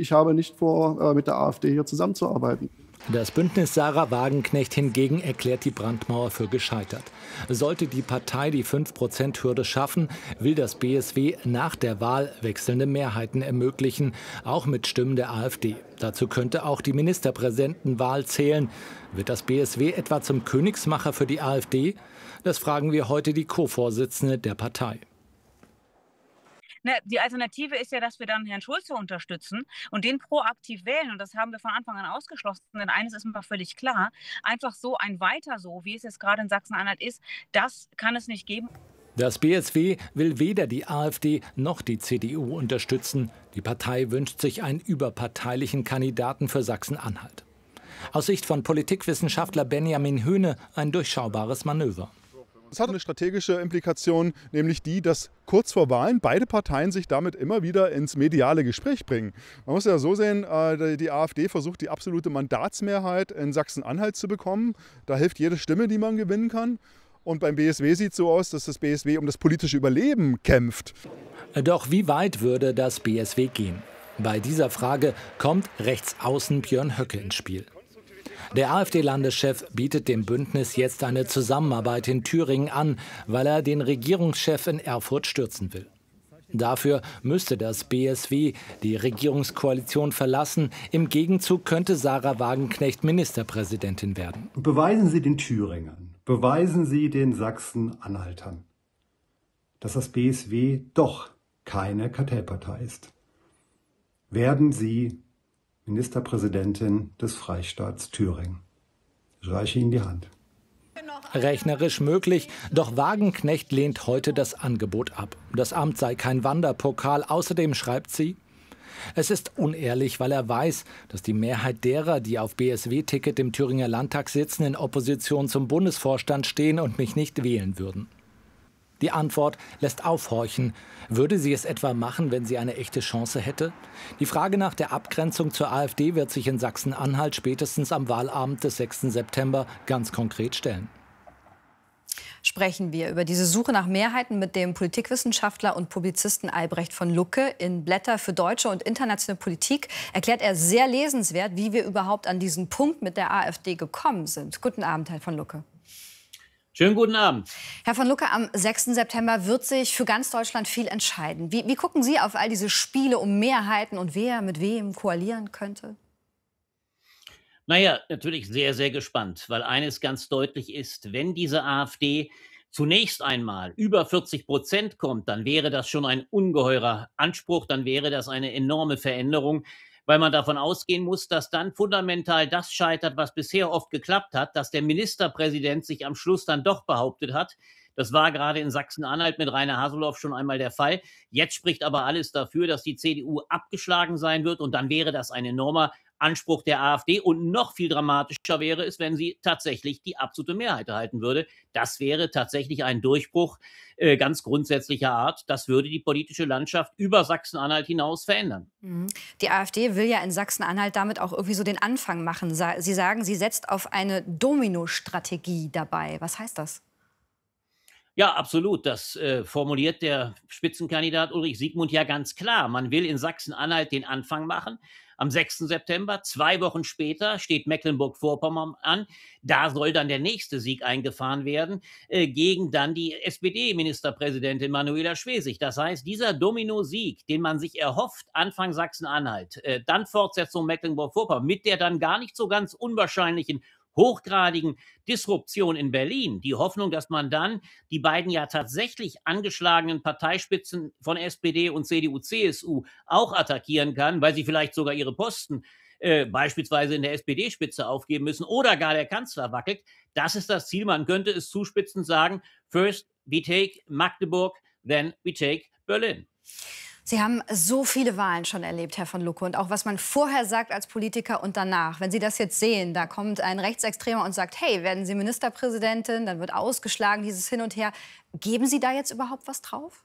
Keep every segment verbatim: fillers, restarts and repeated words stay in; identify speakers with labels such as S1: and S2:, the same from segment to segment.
S1: ich habe nicht vor, äh, mit der AfD hier zusammenzuarbeiten.
S2: Das Bündnis Sarah Wagenknecht hingegen erklärt die Brandmauer für gescheitert. Sollte die Partei die fünf Prozent Hürde schaffen, will das B S W nach der Wahl wechselnde Mehrheiten ermöglichen, auch mit Stimmen der AfD. Dazu könnte auch die Ministerpräsidentenwahl zählen. Wird das B S W etwa zum Königsmacher für die AfD? Das fragen wir heute die Co-Vorsitzende der Partei.
S3: Ne, die Alternative ist ja, dass wir dann Herrn Schulze unterstützen und den proaktiv wählen. Und das haben wir von Anfang an ausgeschlossen. Denn eines ist mir völlig klar, einfach so ein Weiter so, wie es jetzt gerade in Sachsen-Anhalt ist, das kann es nicht geben.
S2: Das B S W will weder die AfD noch die C D U unterstützen. Die Partei wünscht sich einen überparteilichen Kandidaten für Sachsen-Anhalt. Aus Sicht von Politikwissenschaftler Benjamin Höhne ein durchschaubares Manöver.
S4: Es hat eine strategische Implikation, nämlich die, dass kurz vor Wahlen beide Parteien sich damit immer wieder ins mediale Gespräch bringen. Man muss ja so sehen, die AfD versucht, die absolute Mandatsmehrheit in Sachsen-Anhalt zu bekommen. Da hilft jede Stimme, die man gewinnen kann. Und beim B S W sieht es so aus, dass das B S W um das politische Überleben kämpft.
S2: Doch wie weit würde das B S W gehen? Bei dieser Frage kommt Rechtsaußen Björn Höcke ins Spiel. Der AfD-Landeschef bietet dem Bündnis jetzt eine Zusammenarbeit in Thüringen an, weil er den Regierungschef in Erfurt stürzen will. Dafür müsste das B S W die Regierungskoalition verlassen. Im Gegenzug könnte Sarah Wagenknecht Ministerpräsidentin werden.
S5: Beweisen Sie den Thüringern, beweisen Sie den Sachsen-Anhaltern, dass das B S W doch keine Kartellpartei ist. Werden Sie Ministerpräsidentin des Freistaats Thüringen. Ich reiche Ihnen die Hand.
S2: Rechnerisch möglich, doch Wagenknecht lehnt heute das Angebot ab. Das Amt sei kein Wanderpokal. Außerdem schreibt sie: Es ist unehrlich, weil er weiß, dass die Mehrheit derer, die auf B S W-Ticket im Thüringer Landtag sitzen, in Opposition zum Bundesvorstand stehen und mich nicht wählen würden. Die Antwort lässt aufhorchen. Würde sie es etwa machen, wenn sie eine echte Chance hätte? Die Frage nach der Abgrenzung zur AfD wird sich in Sachsen-Anhalt spätestens am Wahlabend des sechsten September ganz konkret stellen.
S6: Sprechen wir über diese Suche nach Mehrheiten mit dem Politikwissenschaftler und Publizisten Albrecht von Lucke. In Blätter für deutsche und internationale Politik erklärt er sehr lesenswert, wie wir überhaupt an diesen Punkt mit der AfD gekommen sind. Guten Abend, Herr von Lucke.
S7: Schönen guten Abend.
S6: Herr von Lucke, am sechsten September wird sich für ganz Deutschland viel entscheiden. Wie, wie gucken Sie auf all diese Spiele um Mehrheiten und wer mit wem koalieren könnte?
S7: Naja, natürlich sehr, sehr gespannt, weil eines ganz deutlich ist: Wenn diese AfD zunächst einmal über vierzig Prozent kommt, dann wäre das schon ein ungeheurer Anspruch, dann wäre das eine enorme Veränderung, weil man davon ausgehen muss, dass dann fundamental das scheitert, was bisher oft geklappt hat, dass der Ministerpräsident sich am Schluss dann doch behauptet hat. Das war gerade in Sachsen-Anhalt mit Rainer Haseloff schon einmal der Fall. Jetzt spricht aber alles dafür, dass die C D U abgeschlagen sein wird, und dann wäre das ein enormer Anspruch der AfD. Und noch viel dramatischer wäre es, wenn sie tatsächlich die absolute Mehrheit erhalten würde. Das wäre tatsächlich ein Durchbruch äh, ganz grundsätzlicher Art. Das würde die politische Landschaft über Sachsen-Anhalt hinaus verändern.
S6: Die AfD will ja in Sachsen-Anhalt damit auch irgendwie so den Anfang machen. Sie sagen, sie setzt auf eine Dominostrategie dabei. Was heißt das?
S7: Ja, absolut. Das äh, formuliert der Spitzenkandidat Ulrich Siegmund ja ganz klar. Man will in Sachsen-Anhalt den Anfang machen. Am sechsten September, zwei Wochen später, steht Mecklenburg-Vorpommern an. Da soll dann der nächste Sieg eingefahren werden, äh, gegen dann die S P D-Ministerpräsidentin Manuela Schwesig. Das heißt, dieser Domino-Sieg, den man sich erhofft, Anfang Sachsen-Anhalt, äh, dann Fortsetzung Mecklenburg-Vorpommern, mit der dann gar nicht so ganz unwahrscheinlichen hochgradigen Disruption in Berlin, die Hoffnung, dass man dann die beiden ja tatsächlich angeschlagenen Parteispitzen von S P D und C D U C S U auch attackieren kann, weil sie vielleicht sogar ihre Posten äh, beispielsweise in der S P D-Spitze aufgeben müssen oder gar der Kanzler wackelt. Das ist das Ziel. Man könnte es zuspitzend sagen: First we take Magdeburg, then we take Berlin.
S6: Sie haben so viele Wahlen schon erlebt, Herr von Lucke, und auch was man vorher sagt als Politiker und danach. Wenn Sie das jetzt sehen, da kommt ein Rechtsextremer und sagt: Hey, werden Sie Ministerpräsidentin, dann wird ausgeschlagen, dieses Hin und Her. Geben Sie da jetzt überhaupt was drauf?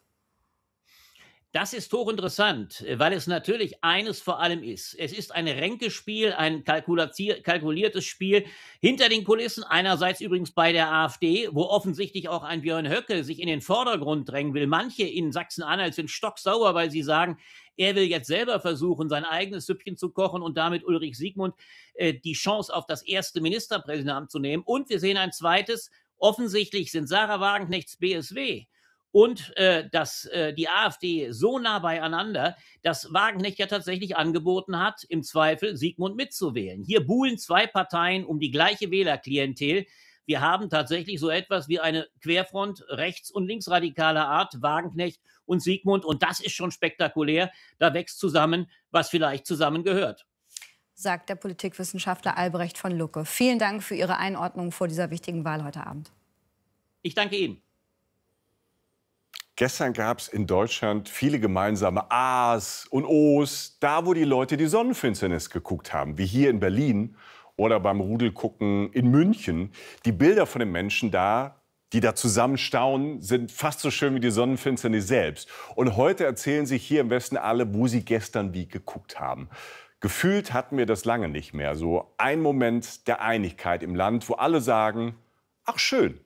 S7: Das ist hochinteressant, weil es natürlich eines vor allem ist. Es ist ein Ränkespiel, ein kalkuliertes Spiel hinter den Kulissen. Einerseits übrigens bei der AfD, wo offensichtlich auch ein Björn Höcke sich in den Vordergrund drängen will. Manche in Sachsen-Anhalt sind stocksauer, weil sie sagen, Er will jetzt selber versuchen, sein eigenes Süppchen zu kochen und damit Ulrich Siegmund äh, die Chance auf das erste Ministerpräsidentenamt zu nehmen. Und wir sehen ein zweites. Offensichtlich sind Sarah Wagenknechts B S W und äh, dass äh, die AfD so nah beieinander, dass Wagenknecht ja tatsächlich angeboten hat, im Zweifel Siegmund mitzuwählen. Hier buhlen zwei Parteien um die gleiche Wählerklientel. Wir haben tatsächlich so etwas wie eine Querfront rechts- und linksradikaler Art, Wagenknecht und Siegmund. Und das ist schon spektakulär. Da wächst zusammen, was vielleicht zusammengehört.
S6: Sagt der Politikwissenschaftler Albrecht von Lucke. Vielen Dank für Ihre Einordnung vor dieser wichtigen Wahl heute Abend.
S7: Ich danke Ihnen.
S8: Gestern gab es in Deutschland viele gemeinsame A's und O's, da wo die Leute die Sonnenfinsternis geguckt haben, wie hier in Berlin oder beim Rudelgucken in München. Die Bilder von den Menschen da, die da zusammen staunen, sind fast so schön wie die Sonnenfinsternis selbst. Und heute erzählen sich hier im Westen alle, wo sie gestern wie geguckt haben. Gefühlt hatten wir das lange nicht mehr. So ein Moment der Einigkeit im Land, wo alle sagen, ach schön.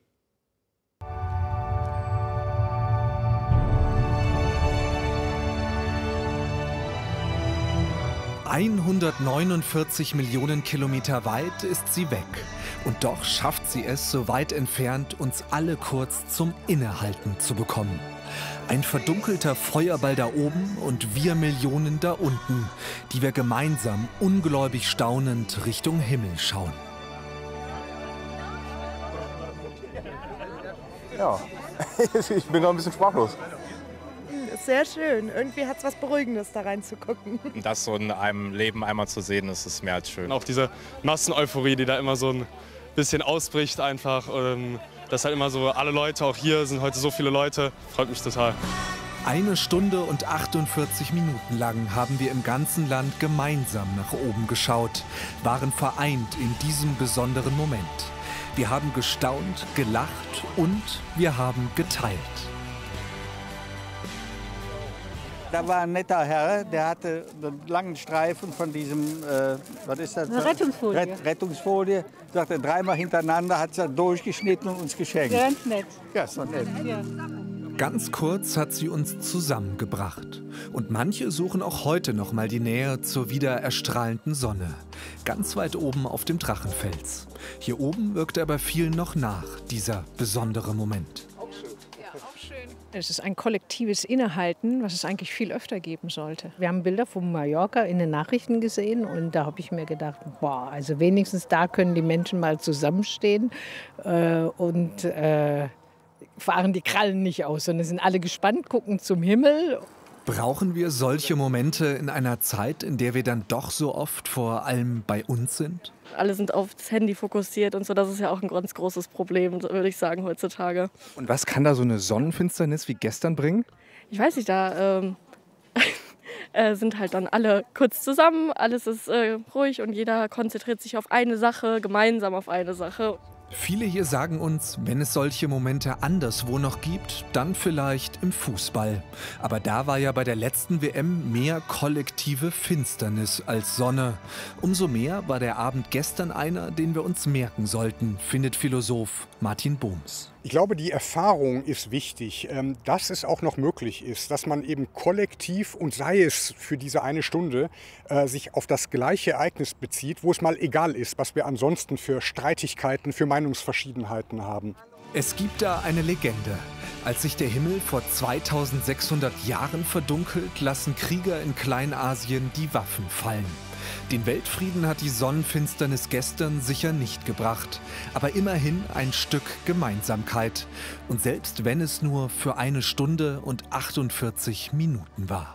S9: hundertneunundvierzig Millionen Kilometer weit ist sie weg. Und doch schafft sie es, so weit entfernt, uns alle kurz zum Innehalten zu bekommen. Ein verdunkelter Feuerball da oben und wir Millionen da unten, die wir gemeinsam ungläubig staunend Richtung Himmel schauen.
S10: Ja, ich bin noch ein bisschen sprachlos.
S11: Sehr schön. Irgendwie hat es was Beruhigendes, da reinzugucken.
S12: Das so in einem Leben einmal zu sehen, das ist mehr als schön. Auch diese Masseneuphorie, die da immer so ein bisschen ausbricht einfach. Dass halt immer so alle Leute, auch hier sind heute so viele Leute, freut mich total.
S9: Eine Stunde und achtundvierzig Minuten lang haben wir im ganzen Land gemeinsam nach oben geschaut, waren vereint in diesem besonderen Moment. Wir haben gestaunt, gelacht und wir haben geteilt.
S13: Da war ein netter Herr, der hatte einen langen Streifen von diesem, äh, was ist das?
S14: Eine Rettungsfolie.
S13: Ret Rettungsfolie. Sagte dreimal hintereinander, hat sie durchgeschnitten und uns geschenkt.
S14: Ganz nett.
S13: Ja, ist doch nett.
S14: Ja.
S9: Ganz kurz hat sie uns zusammengebracht. Und manche suchen auch heute noch mal die Nähe zur wieder erstrahlenden Sonne. Ganz weit oben auf dem Drachenfels. Hier oben wirkt er bei vielen noch nach, dieser besondere Moment.
S15: Es ist ein kollektives Innehalten, was es eigentlich viel öfter geben sollte. Wir haben Bilder von Mallorca in den Nachrichten gesehen und da habe ich mir gedacht, boah, also wenigstens da können die Menschen mal zusammenstehen äh, und äh, fahren die Krallen nicht aus, sondern sind alle gespannt, gucken zum Himmel.
S9: Brauchen wir solche Momente in einer Zeit, in der wir dann doch so oft vor allem bei uns sind?
S16: Alle sind aufs Handy fokussiert und so. Das ist ja auch ein ganz großes Problem, würde ich sagen, heutzutage.
S10: Und was kann da so eine Sonnenfinsternis wie gestern bringen?
S16: Ich weiß nicht, da ähm, äh, sind halt dann alle kurz zusammen. Alles ist äh, ruhig und jeder konzentriert sich auf eine Sache, gemeinsam auf eine Sache.
S9: Viele hier sagen uns, wenn es solche Momente anderswo noch gibt, dann vielleicht im Fußball. Aber da war ja bei der letzten W M mehr kollektive Finsternis als Sonne. Umso mehr war der Abend gestern einer, den wir uns merken sollten, findet Philosoph Martin Bohms.
S17: Ich glaube, die Erfahrung ist wichtig, dass es auch noch möglich ist, dass man eben kollektiv und sei es für diese eine Stunde sich auf das gleiche Ereignis bezieht, wo es mal egal ist, was wir ansonsten für Streitigkeiten, für Meinungsverschiedenheiten haben.
S9: Es gibt da eine Legende. Als sich der Himmel vor zweitausendsechshundert Jahren verdunkelt, lassen Krieger in Kleinasien die Waffen fallen. Den Weltfrieden hat die Sonnenfinsternis gestern sicher nicht gebracht, aber immerhin ein Stück Gemeinsamkeit. Und selbst wenn es nur für eine Stunde und achtundvierzig Minuten war.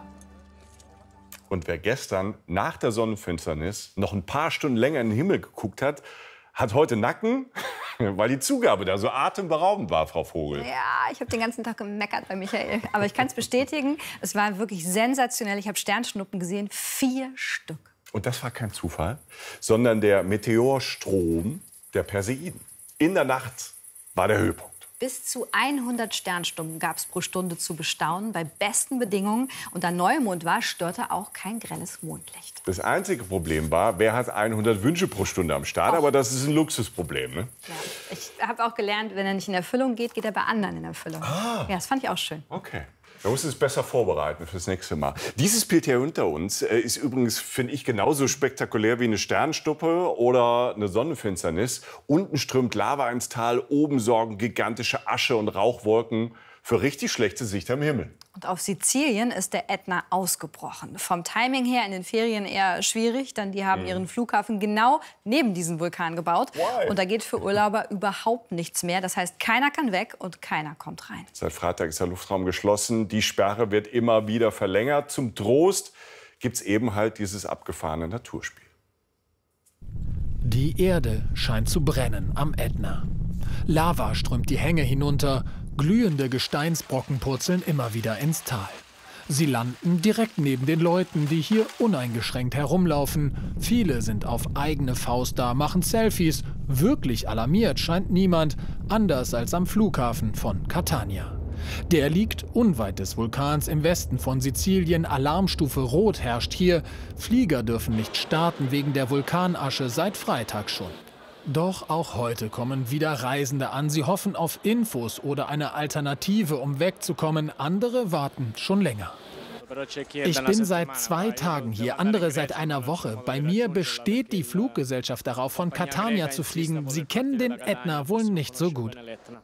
S8: Und wer gestern nach der Sonnenfinsternis noch ein paar Stunden länger in den Himmel geguckt hat, hat heute Nacken, weil die Zugabe da so atemberaubend war, Frau Vogel.
S6: Ja, ich habe den ganzen Tag gemeckert bei Michael. Aber ich kann es bestätigen, es war wirklich sensationell. Ich habe Sternschnuppen gesehen, vier Stück.
S8: Und das war kein Zufall, sondern der Meteorstrom der Perseiden. In der Nacht war der Höhepunkt.
S6: Bis zu hundert Sternstunden gab es pro Stunde zu bestaunen, bei besten Bedingungen. Und da Neumond war, störte auch kein grelles Mondlicht.
S8: Das einzige Problem war, wer hat hundert Wünsche pro Stunde am Start? Och. Aber das ist ein Luxusproblem, ne?
S6: Ja. Ich habe auch gelernt, wenn er nicht in Erfüllung geht, geht er bei anderen in Erfüllung.
S8: Ah.
S6: Ja, das fand ich auch schön.
S8: Okay. Man muss es besser vorbereiten fürs nächste Mal. Dieses Bild hier hinter uns äh, ist übrigens, finde ich, genauso spektakulär wie eine Sternschnuppe oder eine Sonnenfinsternis. Unten strömt Lava ins Tal, oben sorgen gigantische Asche- und Rauchwolken für richtig schlechte Sicht am Himmel.
S6: Und auf Sizilien ist der Ätna ausgebrochen. Vom Timing her in den Ferien eher schwierig, denn die haben mhm. ihren Flughafen genau neben diesen Vulkan gebaut. Why? Und da geht für Urlauber überhaupt nichts mehr. Das heißt, keiner kann weg und keiner kommt rein.
S8: Seit Freitag ist der Luftraum geschlossen. Die Sperre wird immer wieder verlängert. Zum Trost gibt es eben halt dieses abgefahrene Naturspiel.
S14: Die Erde scheint zu brennen am Ätna. Lava strömt die Hänge hinunter. Glühende Gesteinsbrocken purzeln immer wieder ins Tal. Sie landen direkt neben den Leuten, die hier uneingeschränkt herumlaufen. Viele sind auf eigene Faust da, machen Selfies. Wirklich alarmiert scheint niemand, anders als am Flughafen von Catania. Der liegt unweit des Vulkans im Westen von Sizilien. Alarmstufe Rot herrscht hier. Flieger dürfen nicht starten wegen der Vulkanasche seit Freitag schon. Doch auch heute kommen wieder Reisende an. Sie hoffen auf Infos oder eine Alternative, um wegzukommen. Andere warten schon länger. Ich bin seit zwei Tagen hier, andere seit einer Woche. Bei mir besteht die Fluggesellschaft darauf, von Catania zu fliegen. Sie kennen den Ätna wohl nicht so gut.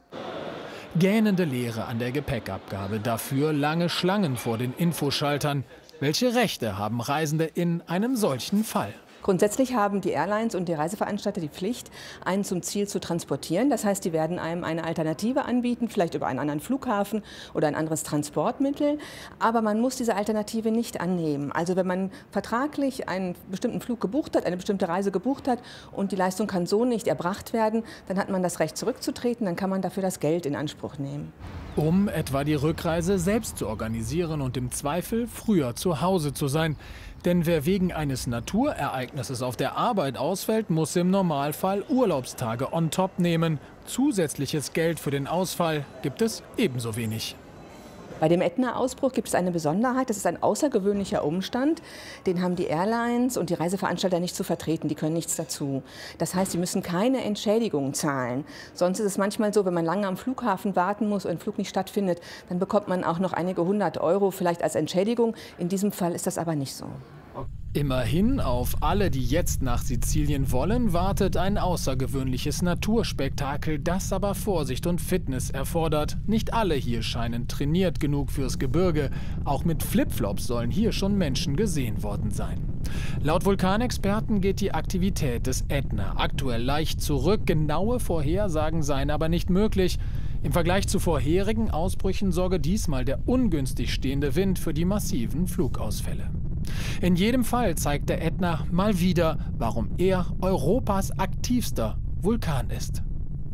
S14: Gähnende Leere an der Gepäckabgabe. Dafür lange Schlangen vor den Infoschaltern. Welche Rechte haben Reisende in einem solchen Fall?
S18: Grundsätzlich haben die Airlines und die Reiseveranstalter die Pflicht, einen zum Ziel zu transportieren. Das heißt, die werden einem eine Alternative anbieten, vielleicht über einen anderen Flughafen oder ein anderes Transportmittel. Aber man muss diese Alternative nicht annehmen. Also wenn man vertraglich einen bestimmten Flug gebucht hat, eine bestimmte Reise gebucht hat und die Leistung kann so nicht erbracht werden, dann hat man das Recht zurückzutreten, dann kann man dafür das Geld in Anspruch nehmen.
S14: Um etwa die Rückreise selbst zu organisieren und im Zweifel früher zu Hause zu sein. Denn wer wegen eines Naturereignisses auf der Arbeit ausfällt, muss im Normalfall Urlaubstage on top nehmen. Zusätzliches Geld für den Ausfall gibt es ebenso wenig.
S18: Bei dem Ätna-Ausbruch gibt es eine Besonderheit. Das ist ein außergewöhnlicher Umstand. Den haben die Airlines und die Reiseveranstalter nicht zu vertreten. Die können nichts dazu. Das heißt, sie müssen keine Entschädigung zahlen. Sonst ist es manchmal so, wenn man lange am Flughafen warten muss und ein Flug nicht stattfindet, dann bekommt man auch noch einige hundert Euro vielleicht als Entschädigung. In diesem Fall ist das aber nicht so.
S14: Immerhin, auf alle, die jetzt nach Sizilien wollen, wartet ein außergewöhnliches Naturspektakel, das aber Vorsicht und Fitness erfordert. Nicht alle hier scheinen trainiert genug fürs Gebirge. Auch mit Flipflops sollen hier schon Menschen gesehen worden sein. Laut Vulkanexperten geht die Aktivität des Ätna aktuell leicht zurück. Genaue Vorhersagen seien aber nicht möglich. Im Vergleich zu vorherigen Ausbrüchen sorge diesmal der ungünstig stehende Wind für die massiven Flugausfälle. In jedem Fall zeigt der Ätna mal wieder, warum er Europas aktivster Vulkan ist.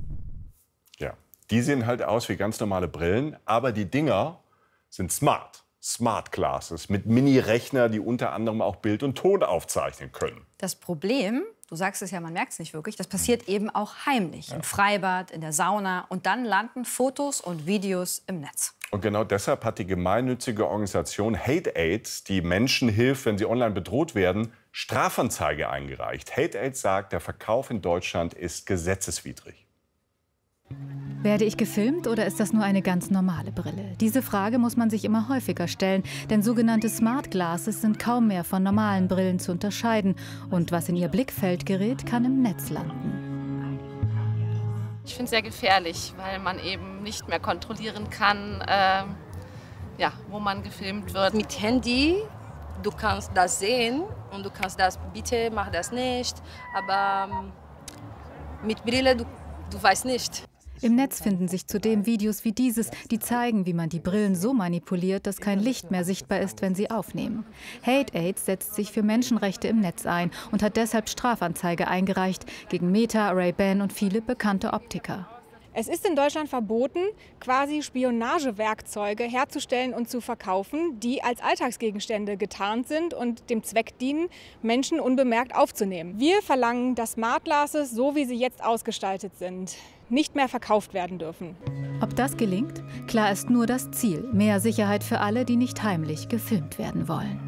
S8: Ja, die sehen halt aus wie ganz normale Brillen, aber die Dinger sind smart. Smart Glasses mit Mini-Rechner, die unter anderem auch Bild und Ton aufzeichnen können.
S6: Das Problem, du sagst es ja, man merkt es nicht wirklich, das passiert eben auch heimlich, ja. Im Freibad, in der Sauna. Und dann landen Fotos und Videos im Netz.
S8: Und genau deshalb hat die gemeinnützige Organisation Hate Aid, die Menschen hilft, wenn sie online bedroht werden, Strafanzeige eingereicht. Hate Aid sagt, der Verkauf in Deutschland ist gesetzeswidrig.
S19: Werde ich gefilmt oder ist das nur eine ganz normale Brille? Diese Frage muss man sich immer häufiger stellen, denn sogenannte Smart Glasses sind kaum mehr von normalen Brillen zu unterscheiden. Und was in ihr Blickfeld gerät, kann im Netz landen.
S20: Ich finde es sehr gefährlich, weil man eben nicht mehr kontrollieren kann, äh, ja, wo man gefilmt wird.
S21: Mit Handy, du kannst das sehen und du kannst das, bitte mach das nicht, aber ähm, mit Brille, du, du weißt nicht.
S19: Im Netz finden sich zudem Videos wie dieses, die zeigen, wie man die Brillen so manipuliert, dass kein Licht mehr sichtbar ist, wenn sie aufnehmen. Hate Aid setzt sich für Menschenrechte im Netz ein und hat deshalb Strafanzeige eingereicht gegen Meta, Ray-Ban und viele bekannte Optiker.
S22: Es ist in Deutschland verboten, quasi Spionagewerkzeuge herzustellen und zu verkaufen, die als Alltagsgegenstände getarnt sind und dem Zweck dienen, Menschen unbemerkt aufzunehmen. Wir verlangen, dass Smart Glasses, so wie sie jetzt ausgestaltet sind, nicht mehr verkauft werden dürfen.
S19: Ob das gelingt? Klar ist nur das Ziel. Mehr Sicherheit für alle, die nicht heimlich gefilmt werden wollen.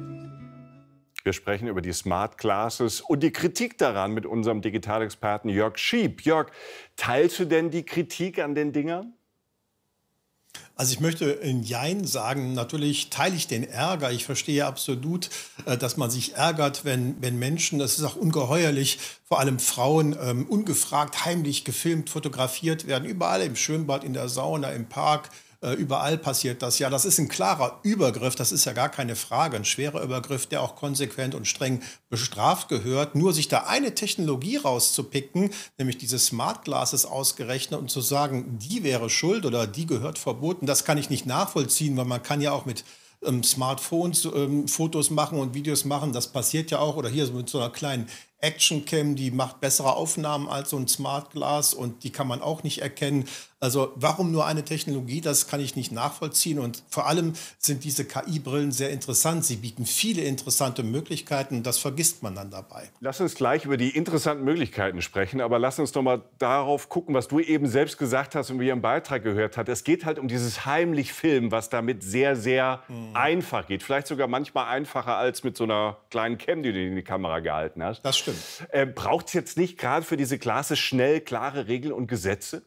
S8: Wir sprechen über die Smart Glasses und die Kritik daran mit unserem Digitalexperten Jörg Schieb. Jörg, teilst du denn die Kritik an den Dingern?
S1: Also ich möchte in Jein sagen, natürlich teile ich den Ärger. Ich verstehe absolut, dass man sich ärgert, wenn, wenn Menschen, das ist auch ungeheuerlich, vor allem Frauen, ähm, ungefragt, heimlich gefilmt, fotografiert werden. Überall im Schwimmbad, in der Sauna, im Park. Überall passiert das. Ja, das ist ein klarer Übergriff, das ist ja gar keine Frage. Ein schwerer Übergriff, der auch konsequent und streng bestraft gehört. Nur sich da eine Technologie rauszupicken, nämlich diese Smart Glasses ausgerechnet und zu sagen, die wäre schuld oder die gehört verboten, das kann ich nicht nachvollziehen, weil man kann ja auch mit ähm, Smartphones ähm, Fotos machen und Videos machen. Das passiert ja auch. Oder hier mit so einer kleinen Actioncam, die macht bessere Aufnahmen als so ein Smart Glass und die kann man auch nicht erkennen. Also warum nur eine Technologie, das kann ich nicht nachvollziehen. Und vor allem sind diese K I-Brillen sehr interessant. Sie bieten viele interessante Möglichkeiten und das vergisst man dann dabei.
S8: Lass uns gleich über die interessanten Möglichkeiten sprechen, aber lass uns noch mal darauf gucken, was du eben selbst gesagt hast und wie ihr im Beitrag gehört habt. Es geht halt um dieses heimlich Filmen, was damit sehr, sehr mhm. einfach geht. Vielleicht sogar manchmal einfacher als mit so einer kleinen Cam, die du in die Kamera gehalten hast.
S1: Das stimmt.
S8: Äh, braucht es jetzt nicht gerade für diese Klasse schnell klare Regeln und Gesetze?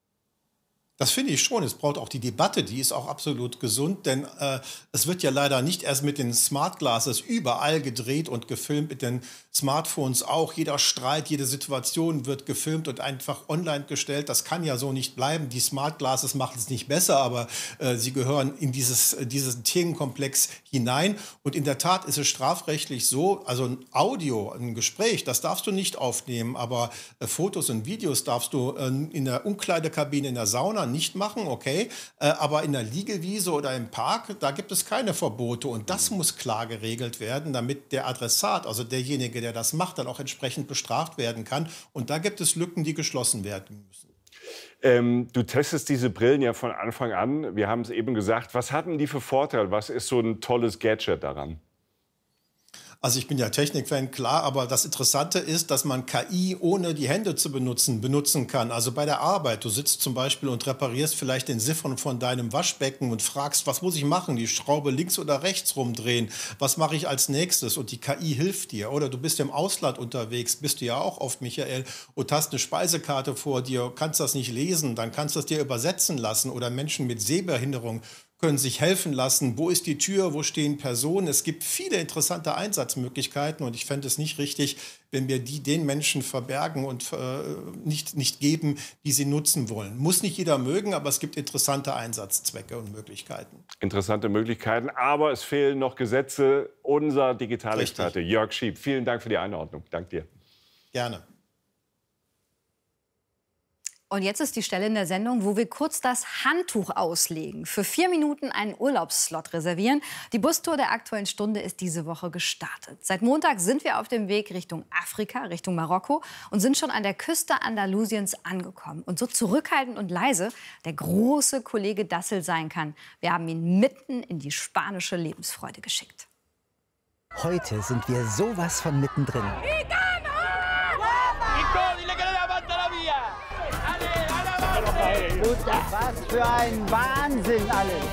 S1: Das finde ich schon. Es braucht auch die Debatte, die ist auch absolut gesund, denn äh, es wird ja leider nicht erst mit den Smart Glasses überall gedreht und gefilmt, mit den Smartphones auch. Jeder Streit, jede Situation wird gefilmt und einfach online gestellt. Das kann ja so nicht bleiben. Die Smart Glasses machen es nicht besser, aber äh, sie gehören in dieses, diesen Themenkomplex hinein. Und in der Tat ist es strafrechtlich so, also ein Audio, ein Gespräch, das darfst du nicht aufnehmen, aber äh, Fotos und Videos darfst du äh, in der Umkleidekabine, in der Sauna nicht machen, okay, äh, aber in der Liegewiese oder im Park, da gibt es keine Verbote und das muss klar geregelt werden, damit der Adressat, also derjenige, der das macht, dann auch entsprechend bestraft werden kann und da gibt es Lücken, die geschlossen werden müssen.
S8: Ähm, du testest diese Brillen ja von Anfang an, wir haben es eben gesagt, was hatten die für Vorteile, was ist so ein tolles Gadget daran?
S1: Also ich bin ja Technikfan, klar, aber das Interessante ist, dass man K I ohne die Hände zu benutzen, benutzen kann. Also bei der Arbeit, du sitzt zum Beispiel und reparierst vielleicht den Siphon von deinem Waschbecken und fragst, was muss ich machen? Die Schraube links oder rechts rumdrehen? Was mache ich als nächstes? Und die K I hilft dir. Oder du bist im Ausland unterwegs, bist du ja auch oft, Michael, und hast eine Speisekarte vor dir, kannst das nicht lesen, dann kannst du es dir übersetzen lassen. Oder Menschen mit Sehbehinderung können sich helfen lassen. Wo ist die Tür? Wo stehen Personen? Es gibt viele interessante Einsatzmöglichkeiten und ich fände es nicht richtig, wenn wir die den Menschen verbergen und äh, nicht, nicht geben, die sie nutzen wollen. Muss nicht jeder mögen, aber es gibt interessante Einsatzzwecke und Möglichkeiten.
S8: Interessante Möglichkeiten, aber es fehlen noch Gesetze. Unser Digitalexperte Jörg Schieb, vielen Dank für die Einordnung. Dank dir.
S1: Gerne.
S6: Und jetzt ist die Stelle in der Sendung, wo wir kurz das Handtuch auslegen. Für vier Minuten einen Urlaubsslot reservieren. Die Bustour der Aktuellen Stunde ist diese Woche gestartet. Seit Montag sind wir auf dem Weg Richtung Afrika, Richtung Marokko und sind schon an der Küste Andalusiens angekommen. Und so zurückhaltend und leise der große Kollege Dassel sein kann. Wir haben ihn mitten in die spanische Lebensfreude geschickt.
S3: Heute sind wir sowas von mittendrin.
S23: Was für ein Wahnsinn alles!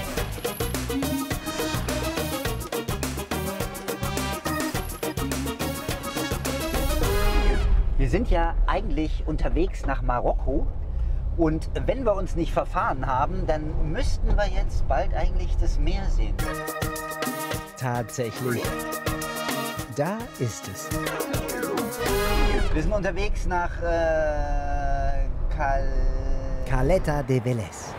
S23: Wir sind ja eigentlich unterwegs nach Marokko und wenn wir uns nicht verfahren haben, dann müssten wir jetzt bald eigentlich das Meer sehen.
S3: Tatsächlich. Da ist es.
S23: Wir sind unterwegs nach äh, Cal
S3: Caleta de Vélez.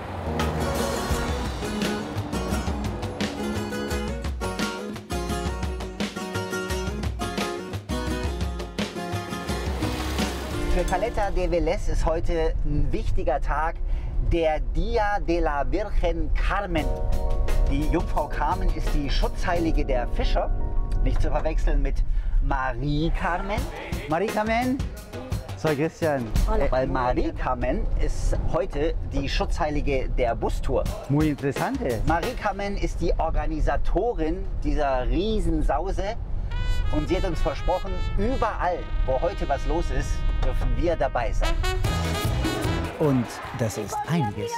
S23: Für Caleta de Vélez ist heute ein wichtiger Tag, der Dia de la Virgen Carmen. Die Jungfrau Carmen ist die Schutzheilige der Fischer, nicht zu verwechseln mit Marie Carmen. Marie Carmen? Soy Christian. Weil Marie Carmen ist heute die Schutzheilige der Bustour.
S3: Muy interessante.
S23: Marie Carmen ist die Organisatorin dieser Riesensause und sie hat uns versprochen, überall, wo heute was los ist, dürfen wir dabei sein.
S3: Und das ist einiges.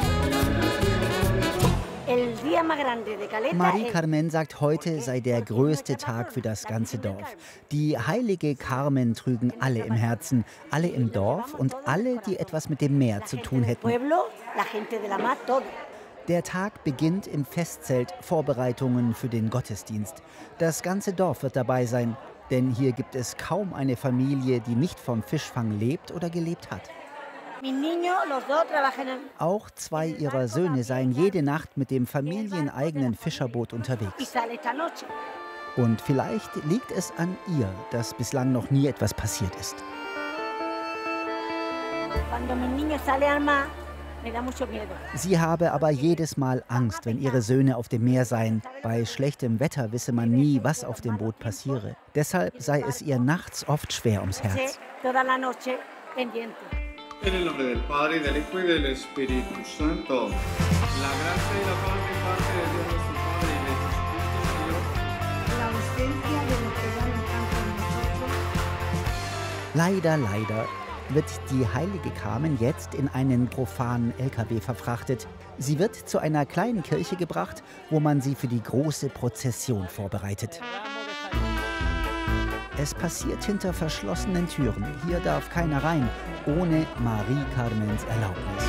S3: Marie Carmen sagt, heute sei der größte Tag für das ganze Dorf. Die heilige Carmen trügen alle im Herzen, alle im Dorf und alle, die etwas mit dem Meer zu tun hätten. Der Tag beginnt im Festzelt, Vorbereitungen für den Gottesdienst. Das ganze Dorf wird dabei sein, denn hier gibt es kaum eine Familie, die nicht vom Fischfang lebt oder gelebt hat. Auch zwei ihrer Söhne seien jede Nacht mit dem familieneigenen Fischerboot unterwegs. Und vielleicht liegt es an ihr, dass bislang noch nie etwas passiert ist. Sie habe aber jedes Mal Angst, wenn ihre Söhne auf dem Meer seien. Bei schlechtem Wetter wisse man nie, was auf dem Boot passiere. Deshalb sei es ihr nachts oft schwer ums Herz.
S2: En el nombre del Padre, y del Hijo, y del Espíritu Santo. La gracia y la paz de parte de Dios nuestro Padre y de Jesucristo Señor. La ausencia de lo que ya no está con nosotros.
S3: Leider, leider wird die heilige Carmen jetzt in einen profanen L K W verfrachtet. Sie wird zu einer kleinen Kirche gebracht, wo man sie für die große Prozession vorbereitet. Es passiert hinter verschlossenen Türen. Hier darf keiner rein, ohne Marie Carmens Erlaubnis.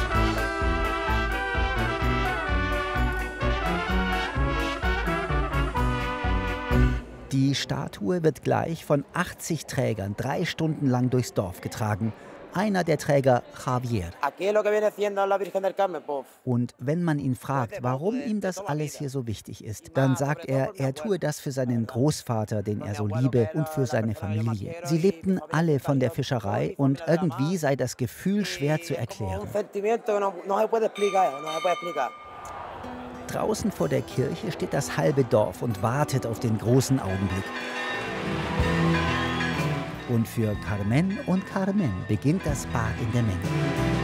S3: Die Statue wird gleich von achtzig Trägern drei Stunden lang durchs Dorf getragen. Einer der Träger, Javier. Und wenn man ihn fragt, warum ihm das alles hier so wichtig ist, dann sagt er, er tue das für seinen Großvater, den er so liebe, und für seine Familie. Sie lebten alle von der Fischerei und irgendwie sei das Gefühl schwer zu erklären. Draußen vor der Kirche steht das halbe Dorf und wartet auf den großen Augenblick. Und für Carmen und Carmen beginnt das Bad in der Menge.